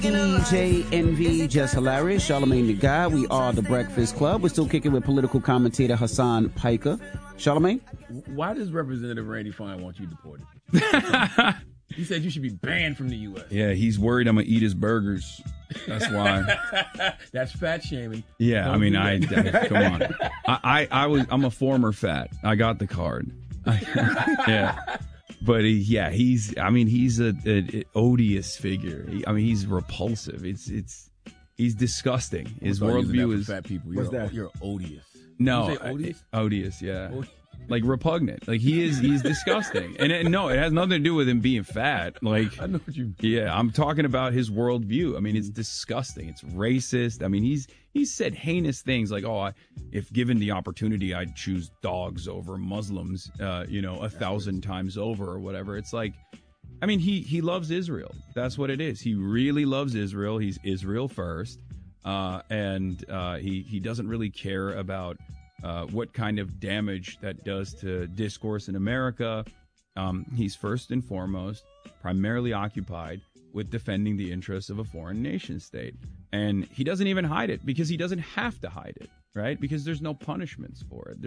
DJ Envy, Just Hilarious, Charlamagne the Guy. We are the Breakfast Club. We're still kicking with political commentator Hassan Piker. Charlamagne? Why does Representative Randy Fine want you deported? He said you should be banned from the U.S. Yeah, he's worried I'm going to eat his burgers. That's why. That's fat shaming. Yeah, I mean, come on. I'm a former fat. I got the card. Yeah. But he's a odious figure. He's repulsive. He's disgusting. His worldview is fat people. You're odious. No, you say odious? Odious, yeah. Like repugnant. Like he's disgusting. And it has nothing to do with him being fat. Like I know what you mean. Yeah, I'm talking about his worldview. I mean, it's disgusting. It's racist. I mean, he's said heinous things like, if given the opportunity, I'd choose dogs over Muslims, 1,000 times over or whatever. It's like, I mean, he loves Israel. That's what it is. He really loves Israel. He's Israel first. And he doesn't really care about what kind of damage that does to discourse in America. He's first and foremost primarily occupied with defending the interests of a foreign nation state. And he doesn't even hide it because he doesn't have to hide it, right? Because there's no punishments for it.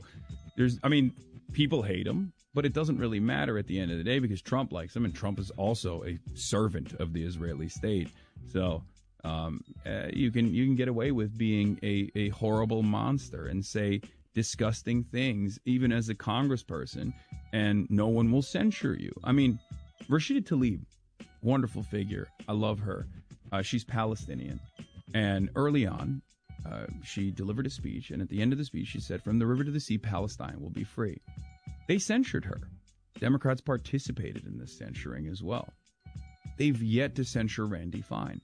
People hate him, but it doesn't really matter at the end of the day because Trump likes him, and Trump is also a servant of the Israeli state. So you can get away with being a horrible monster and say disgusting things even as a congressperson, and no one will censure you. I mean, Rashida Tlaib, wonderful figure. I love her. She's Palestinian, and early on she delivered a speech, and at the end of the speech she said, "From the river to the sea, Palestine will be free." They censured her. Democrats participated in this censuring as well. They've yet to censure Randy Fine.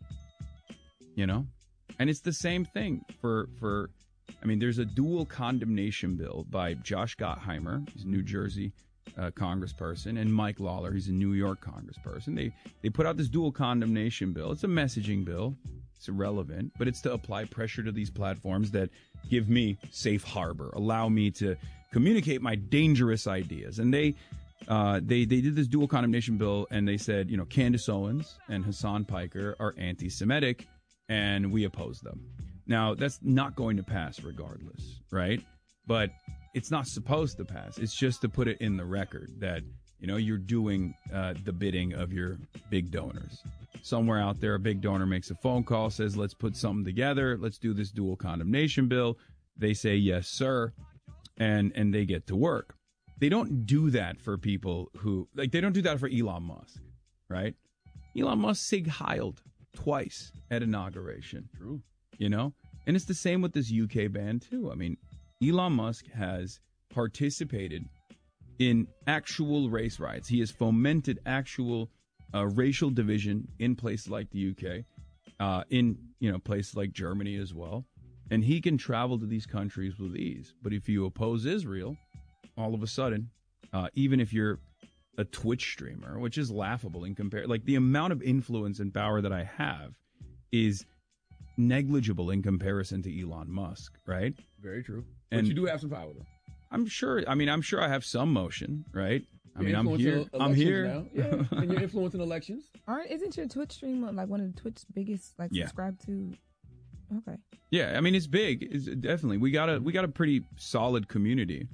And it's the same thing there's a dual condemnation bill by Josh Gottheimer, he's a New Jersey congressperson, and Mike Lawler, he's a New York congressperson. They put out this dual condemnation bill. It's a messaging bill. It's irrelevant, but it's to apply pressure to these platforms that give me safe harbor, allow me to communicate my dangerous ideas. And they did this dual condemnation bill, and they said, Candace Owens and Hassan Piker are anti-Semitic, and we oppose them. Now, that's not going to pass regardless, right? But it's not supposed to pass. It's just to put it in the record that, you're doing the bidding of your big donors. Somewhere out there, a big donor makes a phone call, says, let's put something together. Let's do this dual condemnation bill. They say, yes, sir. And they get to work. They don't do that for people they don't do that for Elon Musk, right? Elon Musk Sig Heiled twice at inauguration. True. And it's the same with this UK ban too. I mean, Elon Musk has participated in actual race riots. He has fomented actual racial division in places like the UK, in places like Germany as well. And he can travel to these countries with ease. But if you oppose Israel, all of a sudden, even if you're a Twitch streamer, which is laughable in compare, like the amount of influence and power that I have is negligible in comparison to Elon Musk, right? Very true. And but you do have some power, though. I'm sure I have some motion, right? I'm here. I'm here. Now. Yeah, and you're influencing elections. Isn't your Twitch stream like one of the Twitch biggest subscribed to? Okay. Yeah, I mean it's big. It's definitely we got a pretty solid community.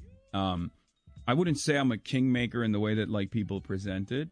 I wouldn't say I'm a kingmaker in the way that like people present it.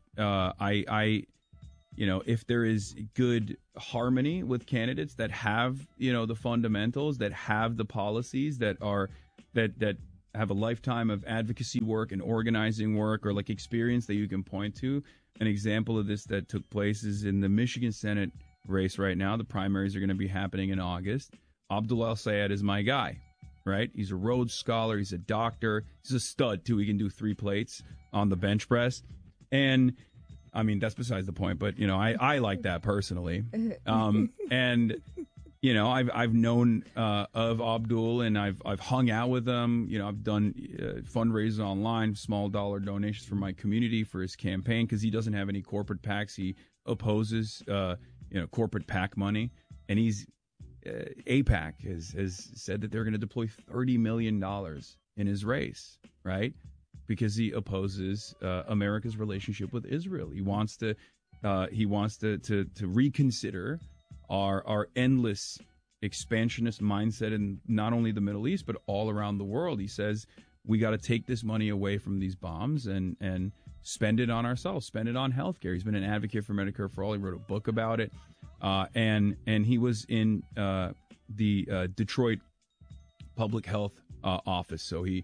If there is good harmony with candidates that have, the fundamentals, that have the policies that have a lifetime of advocacy work and organizing work or like experience that you can point to. An example of this that took place is in the Michigan Senate race right now. The primaries are going to be happening in August. Abdul El-Sayed is my guy. Right? He's a Rhodes Scholar. He's a doctor. He's a stud, too. He can do 3 plates on the bench press. And, I mean, that's besides the point. But, I like that personally. And, I've known of Abdul, and I've hung out with him. I've done fundraisers online, small dollar donations for my community for his campaign because he doesn't have any corporate PACs. He opposes, corporate PAC money. And AIPAC has said that they're going to deploy $30 million in his race, right? Because he opposes America's relationship with Israel. He wants to he wants to reconsider our endless expansionist mindset in not only the Middle East but all around the world. He says we got to take this money away from these bombs and spend it on ourselves, spend it on healthcare. He's been an advocate for Medicare for All. He wrote a book about it, and he was in the Detroit Public Health Office. So he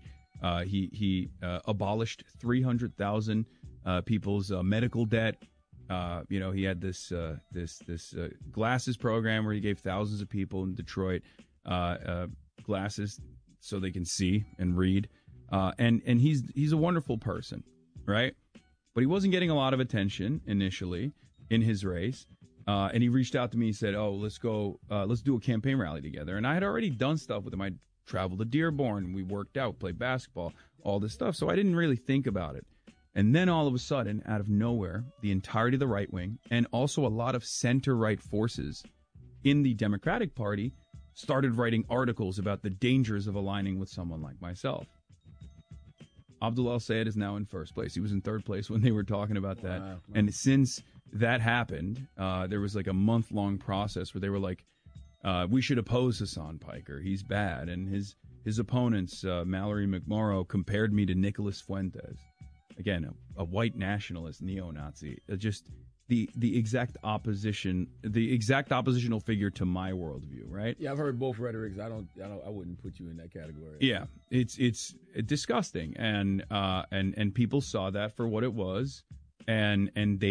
abolished 300,000 people's medical debt. He had this glasses program where he gave thousands of people in Detroit glasses so they can see and read. And he's a wonderful person, right? But he wasn't getting a lot of attention initially in his race. And he reached out to me and said, "Oh, let's do a campaign rally together." And I had already done stuff with him. I traveled to Dearborn. We worked out, played basketball, all this stuff. So I didn't really think about it. And then all of a sudden, out of nowhere, the entirety of the right wing and also a lot of center-right forces in the Democratic Party started writing articles about the dangers of aligning with someone like myself. Abdul El-Sayed is now in first place. He was in third place when they were talking about that. Wow. And since that happened, there was like a month-long process where they were like, we should oppose Hasan Piker. He's bad. And his opponents, Mallory McMorrow, compared me to Nicholas Fuentes. Again, a white nationalist, neo-Nazi. Just the exact oppositional figure to my worldview, right? Yeah, I've heard both rhetorics. I wouldn't put you in that category. Yeah, it's disgusting, and people saw that for what it was, and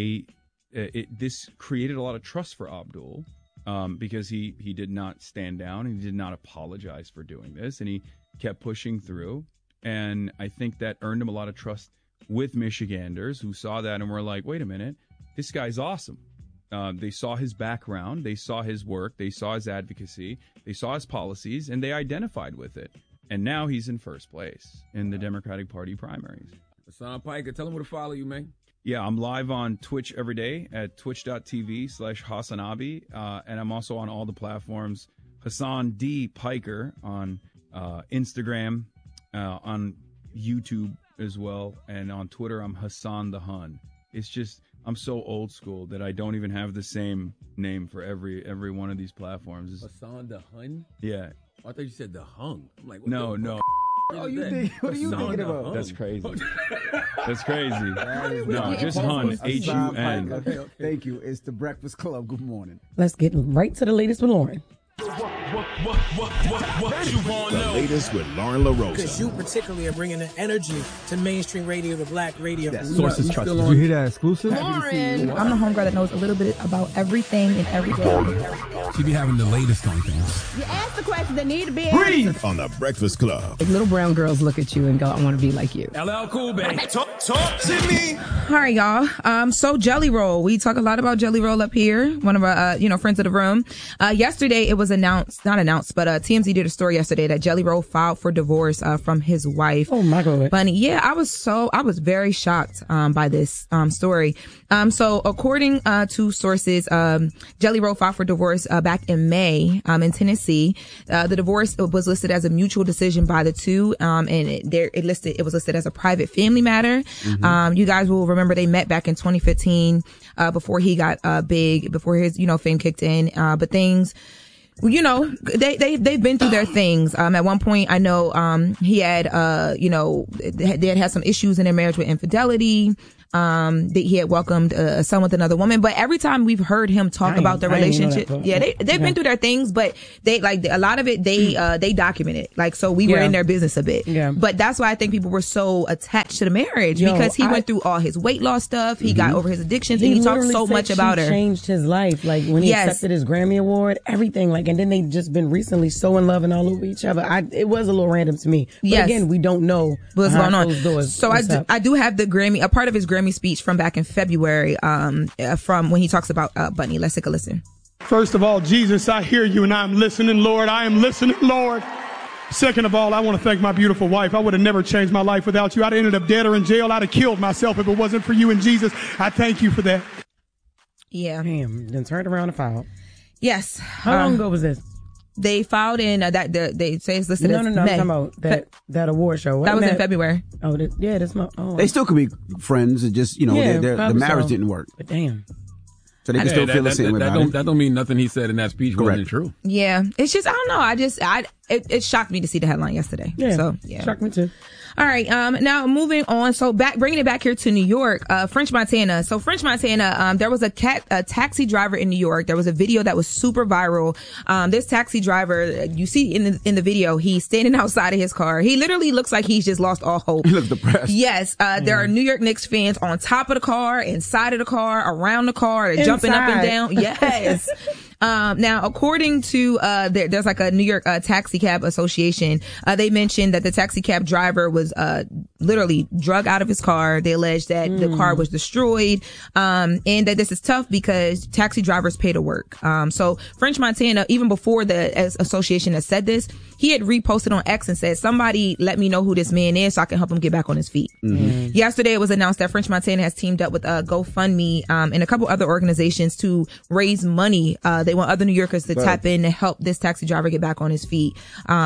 this created a lot of trust for Abdul, because he did not stand down, and he did not apologize for doing this, and he kept pushing through, and I think that earned him a lot of trust with Michiganders who saw that and were like, wait a minute, this guy's awesome. They saw his background, they saw his work, they saw his advocacy, they saw his policies, and they identified with it. And now he's in first place in the Democratic Party primaries. Hasan Piker, tell him where to follow you, man. Yeah, I'm live on Twitch every day at twitch.tv/Hasanabi. And I'm also on all the platforms. Hasan D. Piker on Instagram, on YouTube as well, and on Twitter I'm Hasan the Hun. It's just I'm so old school that I don't even have the same name for every one of these platforms. Hasan the Hun? Yeah. I thought you said the Hung. I'm like, no. What are you thinking about? That's crazy. That's crazy. No, just Hun. Hun. Okay. Thank you. It's the Breakfast Club. Good morning. Let's get right to the latest with Lauren. What you want to know? The latest with Lauren LaRosa. Because you particularly are bringing the energy to mainstream radio, the black radio. Sources trusted. Did you hear that exclusive? Lauren. I'm the homegirl that knows a little bit about everything and everything. She be having the latest on things. You ask the questions that need to be Breathe answered. On the Breakfast Club. Like little brown girls look at you and go, I want to be like you. LL Cool, baby. Talk to me. All right, y'all. So Jelly Roll. We talk a lot about Jelly Roll up here. One of our, friends of the room. Yesterday it was not announced, but TMZ did a story yesterday that Jelly Roll filed for divorce from his wife. Oh my God. Bunny. Yeah, I was very shocked by this story. So according to sources, Jelly Roll filed for divorce back in May in Tennessee. The divorce was listed as a mutual decision by the two, and it was listed as a private family matter. Mm-hmm. You guys will remember they met back in 2015 before he got big, before his fame kicked in. But things. They've been through their things. At one point, I know, he had, they had some issues in their marriage with infidelity. That he had welcomed a son with another woman, but every time we've heard him talk about their relationship, they've been through their things, but they a lot of it they document it. Like, so we were in their business a bit. Yeah. But that's why I think people were so attached to the marriage, because he went through all his weight loss stuff, he got over his addictions, and he talked so much about her. Changed his life, like when he accepted his Grammy Award, everything. Like, and then they just been recently so in love and all over each other. it was a little random to me. But again, we don't know what's going on. So I do have the Grammy, a part of his Grammy speech from back in February, from when he talks about Bunny. Let's take a listen. First of all, Jesus, I hear you and I'm listening, Lord. I am listening, Lord. Second of all, I want to thank my beautiful wife. I would have never changed my life without you. I'd have ended up dead or in jail. I'd have killed myself if it wasn't for you and Jesus. I thank you for that. Yeah. Damn, then turned around and filed. Yes. How long ago was this? They filed in they say it's listed as May. I'm talking about that award show. That was in February. Oh, that's my. Oh. They still could be friends. It just the marriage didn't work. But damn. So they can still feel the same way about it. That don't mean nothing he said in that speech wasn't true. Yeah. It's just, I don't know. It shocked me to see the headline yesterday. Yeah. So, yeah. Shocked me too. All right. Now moving on. So bringing it back here to New York, French Montana. So French Montana, there was a taxi driver in New York. There was a video that was super viral. This taxi driver, you see in the video, he's standing outside of his car. He literally looks like he's just lost all hope. He looks depressed. Yes. There are New York Knicks fans on top of the car, inside of the car, around the car. They're jumping up and down. Yes. Now, according to, there's like a New York taxi cab association. They mentioned that the taxi cab driver was literally drug out of his car. They alleged that the car was destroyed, and that this is tough because taxi drivers pay to work. So French Montana, even before the association has said this, he had reposted on X and said, somebody let me know who this man is so I can help him get back on his feet. Yesterday it was announced that French Montana has teamed up with GoFundMe and a couple other organizations to raise money. They want other New Yorkers to tap in to help this taxi driver get back on his feet.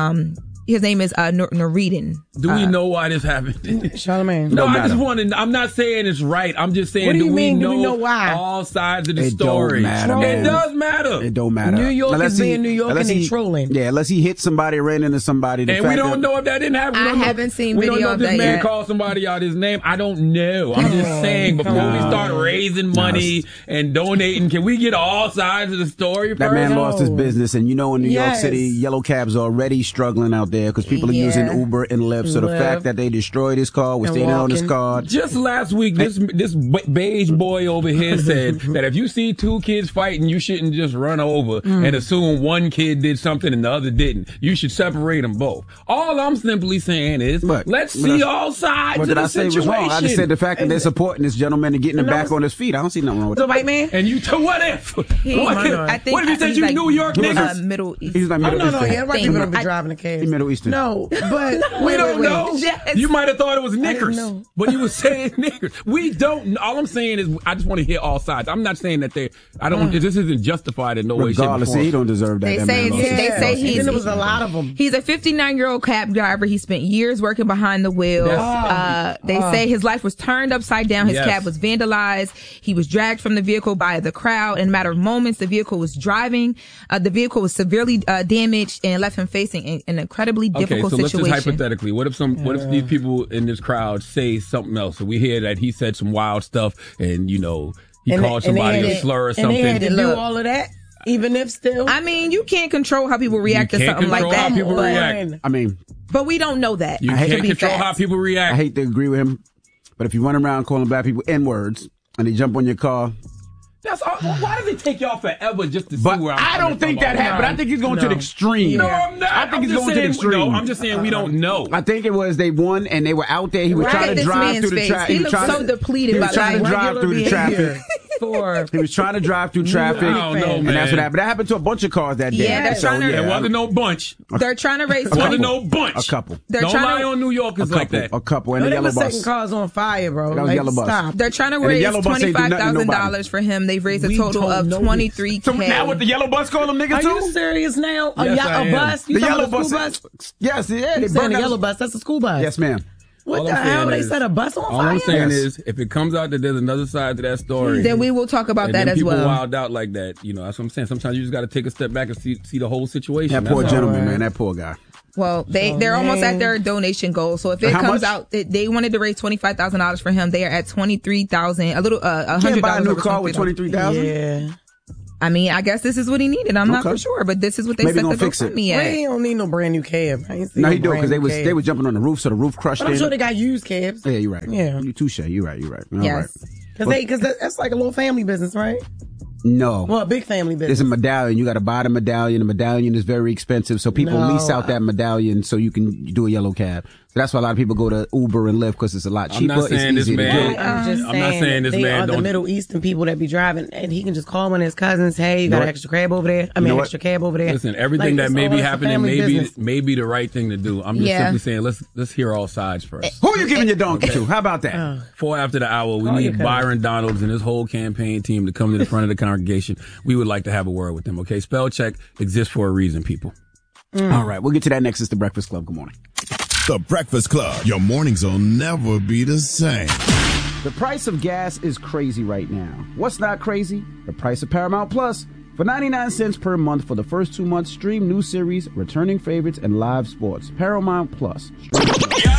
His name is Nureddin. Do we know why this happened? Charlamagne. No, I just want to. I'm not saying it's right. I'm just saying, what do you mean? We do we know why? All sides of the it story. Don't matter, it does matter. It don't matter. New York is being New York and they trolling. Yeah, unless he hit somebody, ran into somebody. And we don't know if that didn't happen. I haven't seen video of that yet. We don't know if this man called somebody out his name. I don't know. I'm just saying, before we start raising money and donating, can we get all sides of the story first? That man lost his business, and in New York City, yellow cabs are already struggling out there because people are using Uber and Lyft. So the fact that they destroyed his car, was standing on his car. Just last week, this beige boy over here said that if you see two kids fighting, you shouldn't just run over and assume one kid did something and the other didn't. You should separate them both. All I'm simply saying is, let's see all sides of the situation. Wrong? I just said the fact that they're supporting this gentleman and getting him back on his feet. I don't see nothing wrong with that. The white man? And you, what if? What if you said you New York niggas? Middle East. He's like Middle Eastern. Yeah, white people don't be driving the cab. He's Middle Eastern. No, but we don't know. Yes. You might have thought it was knickers, but you were saying knickers. We don't. All I'm saying is, I just want to hear all sides. I'm not saying that this isn't justified in no way, shape, or form. Regardless, he don't deserve that. They say there was a lot of them. He's a 59-year-old cab driver. He spent years working behind the wheel. They say his life was turned upside down. His cab was vandalized. He was dragged from the vehicle by the crowd. In a matter of moments, the vehicle was driving. The vehicle was severely damaged and left him facing an incredibly difficult situation. Let's just hypothetically, what if these people in this crowd say something else? So we hear that he said some wild stuff, and he called somebody a slur or something. And they had to do all of that, even if still. I mean, you can't control how people react to something like that. How people react. I mean, but we don't know that. You can't control how people react. I hate to agree with him, but if you run around calling black people N-words and they jump on your car. That's all. Why does it take y'all forever just to see where I don't think that happened. I think he's going to the extreme. No, I'm not. I think he's going to the extreme. No, I'm just saying we don't know. I think it was they won and they were out there. He was trying to drive through the traffic. He looked so depleted. He was trying to drive through the traffic. He was trying to drive through traffic. I don't know, man. And that's what happened. That happened to a bunch of cars that day. Yeah, it wasn't no bunch. They're trying to raise It wasn't no bunch. A couple. Don't lie on New Yorkers like that. A couple. And the yellow bus. Setting cars on fire, bro. That was yellow bus. Stop. They're trying to raise $25,000 for him. They've raised a total of $23,000. So now with the yellow bus call them niggas too? Are you serious now? Yes, a bus? You the yellow bus? Yes, yeah. You saying the yellow bus? That's a school bus. Yes, ma'am. What the hell? They set a bus on fire? All I'm saying is, if it comes out that there's another side to that story, then we will talk about that as well. People wild out like that. That's what I'm saying. Sometimes you just got to take a step back and see the whole situation. That poor gentleman, man. That poor guy. Well, they're almost at their donation goal. So if it comes out, they wanted to raise $25,000 for him. They are at $23,000. A little $100. Can't buy a new car with $23,000. Yeah. I mean, I guess this is what he needed. I'm not for sure, but this is what they said the GoFundMe at. He don't need no brand new cab. No, he do, because they were jumping on the roof, so the roof crushed in. I'm sure they got used cabs. Yeah, you're right. Yeah. Touche. You're right. Yes. Because that's like a little family business, right? No. Well, a big family business. There's a medallion. You got to buy the medallion. The medallion is very expensive, so people lease out that medallion so you can do a yellow cab. So that's why a lot of people go to Uber and Lyft because it's a lot cheaper. I'm not saying it's this man. I'm not saying this man. They are the Middle Eastern people that be driving, and he can just call one of his cousins. Hey, you got an extra cab over there? Extra cab over there. Listen, everything that may be happening may be the right thing to do. I'm just simply saying let's hear all sides first. Who are you giving your donkey to? How about that? 4 after the hour, we need Byron Donalds and his whole campaign team to come to the front of the congregation. We would like to have a word with them. Okay, spell check exists for a reason, people. All right, we'll get to that next. It's the Breakfast Club. Good morning. The Breakfast Club. Your mornings will never be the same. The price of gas is crazy right now. What's not crazy? The price of Paramount Plus. For 99 cents per month for the first 2 months, stream new series, returning favorites, and live sports. Paramount Plus.